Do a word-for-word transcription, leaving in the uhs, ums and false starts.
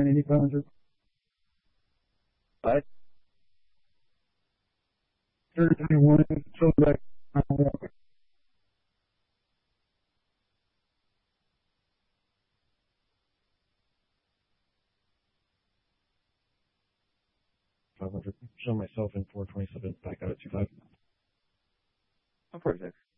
eighty, five hundred. What? thirty-one, so back. five hundred. Show myself in four twenty-seven, back out at two five. I'm four six.